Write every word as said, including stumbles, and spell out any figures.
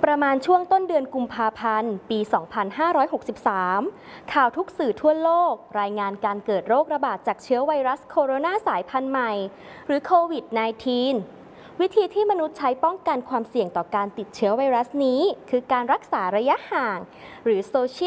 ประมาณช่วงต้นเดือนกุมภาพันธ์ ปี สองพันห้าร้อยหกสิบสาม ข่าวทุกสื่อทั่วโลกรายงานการเกิดโรคระบาดจากเชื้อไวรัสโคโรนาสายพันธุ์ใหม่ หรือโควิด สิบเก้า วิธีที่มนุษย์ใช้ป้องกันความเสี่ยงต่อการติดเชื้อไวรัสนี้คือการรักษาระยะห่างหรือ Social